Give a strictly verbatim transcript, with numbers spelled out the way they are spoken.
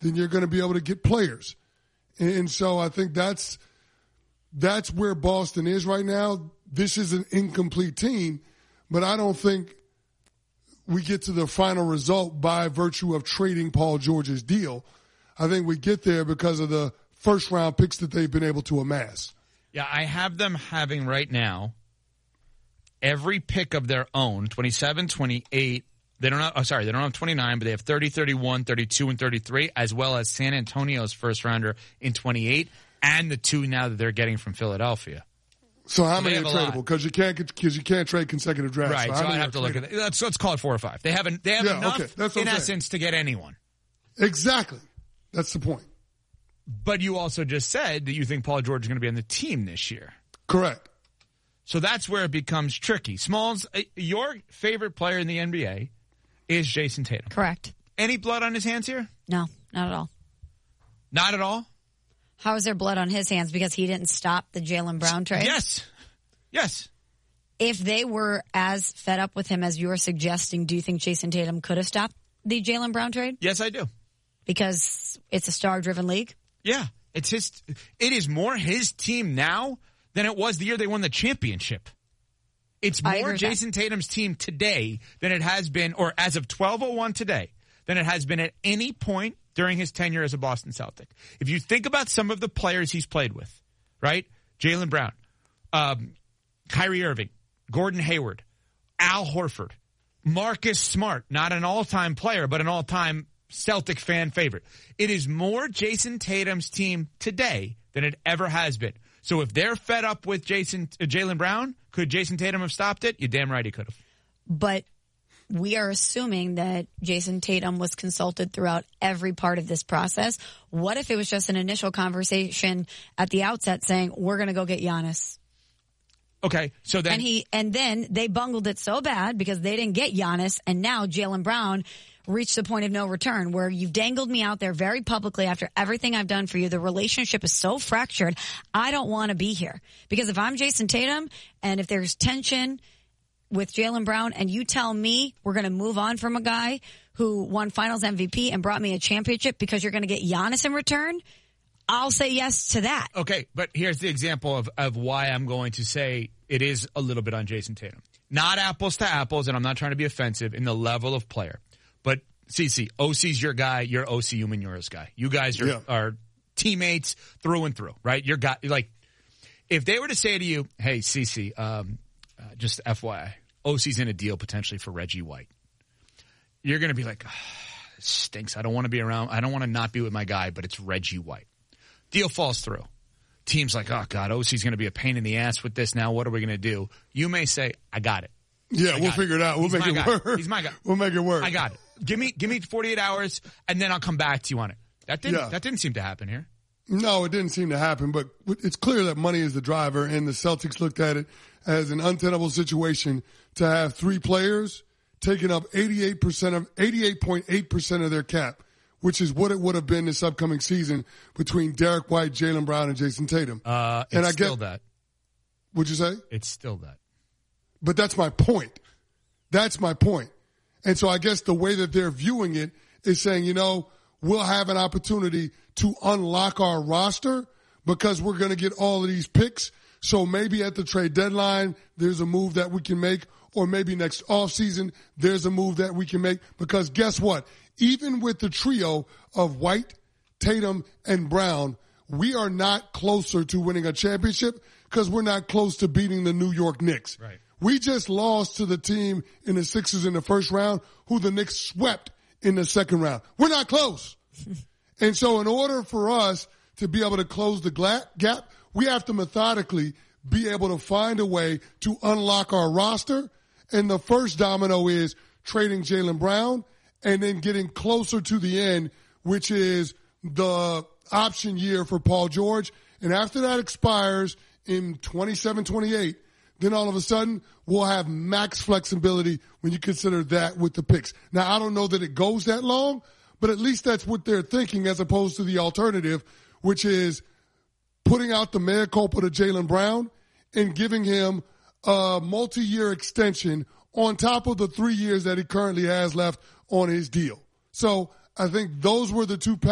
then you're going to be able to get players. And, and so I think that's that's where Boston is right now. This is an incomplete team, but I don't think we get to the final result by virtue of trading Paul George's deal. I think we get there because of the first-round picks that they've been able to amass. Yeah, I have them having right now every pick of their own, twenty-seven, twenty-eight. They don't have, oh, sorry, they don't have twenty-nine, but they have thirty, thirty-one, thirty-two, and thirty-three, as well as San Antonio's first-rounder in twenty-eight, and the two now that they're getting from Philadelphia. So how so many are tradable? Because you can't because you can't trade consecutive drafts. Right. So, so I have to look at it. Let's let's call it four or five. They haven't. They have yeah, enough okay. in essence to get anyone. Exactly. That's the point. But you also just said that you think Paul George is going to be on the team this year. Correct. So that's where it becomes tricky. Smalls, your favorite player in the N B A is Jason Tatum. Correct. Any blood on his hands here? No, not at all. Not at all? How is there blood on his hands? Because he didn't stop the Jaylen Brown trade? Yes. Yes. If they were as fed up with him as you're suggesting, do you think Jason Tatum could have stopped the Jaylen Brown trade? Yes, I do. Because it's a star-driven league? Yeah. It's his. It is more his team now than it was the year they won the championship. It's more Jason Tatum's team today than it has been, or as of twelve oh one today, than it has been at any point during his tenure as a Boston Celtic. If you think about some of the players he's played with, right? Jaylen Brown, um, Kyrie Irving, Gordon Hayward, Al Horford, Marcus Smart, not an all-time player, but an all-time Celtic fan favorite. It is more Jason Tatum's team today than it ever has been. So if they're fed up with Jason uh, Jaylen Brown, could Jason Tatum have stopped it? You're damn right he could have. But we are assuming that Jason Tatum was consulted throughout every part of this process. What if it was just an initial conversation at the outset saying, we're going to go get Giannis? Okay, so then... And, he, and then they bungled it so bad because they didn't get Giannis, and now Jaylen Brown reached the point of no return where you've dangled me out there very publicly after everything I've done for you. The relationship is so fractured, I don't want to be here. Because if I'm Jason Tatum, and if there's tension with Jaylen Brown, and you tell me we're going to move on from a guy who won Finals M V P and brought me a championship because you're going to get Giannis in return, I'll say yes to that. Okay, but here's the example of, of why I'm going to say it is a little bit on Jason Tatum. Not apples to apples, and I'm not trying to be offensive in the level of player. But, CeCe, O C's your guy, you're O C Umenyiora's guy. You guys are, yeah. are teammates through and through, right? You're guy, like, if they were to say to you, hey, CeCe, um, uh, just F Y I, O C's in a deal potentially for Reggie White. You're going to be like, oh, this stinks. I don't want to be around. I don't want to not be with my guy, but it's Reggie White. Deal falls through. Team's like, oh, God, O C's going to be a pain in the ass with this now. What are we going to do? You may say, I got it. Yeah, we'll figure it, it out. We'll He's make it guy. work. He's my guy. We'll make it work. I got it. Give me give me forty-eight hours, and then I'll come back to you on it. That didn't yeah. that didn't seem to happen here. No, it didn't seem to happen, but it's clear that money is the driver, and the Celtics looked at it as an untenable situation to have three players taking up eighty-eight percent of eighty-eight point eight percent of their cap, which is what it would have been this upcoming season between Derek White, Jaylen Brown, and Jason Tatum. Uh, it's and I still get, that. What'd you say? It's still that. But that's my point. That's my point. And so I guess the way that they're viewing it is saying, you know, we'll have an opportunity to unlock our roster because we're going to get all of these picks. So maybe at the trade deadline, there's a move that we can make, or maybe next offseason, there's a move that we can make. Because guess what? Even with the trio of White, Tatum, and Brown, we are not closer to winning a championship because we're not close to beating the New York Knicks. Right. We just lost to the team in the Sixers in the first round, who the Knicks swept in the second round. We're not close. And so in order for us to be able to close the gap, we have to methodically be able to find a way to unlock our roster. And the first domino is trading Jaylen Brown and then getting closer to the end, which is the option year for Paul George. And after that expires in twenty-seven twenty-eight, then all of a sudden we'll have max flexibility when you consider that with the picks. Now, I don't know that it goes that long, but at least that's what they're thinking as opposed to the alternative, which is putting out the mea culpa to Jaylen Brown and giving him a multi-year extension on top of the three years that he currently has left on his deal. So I think those were the two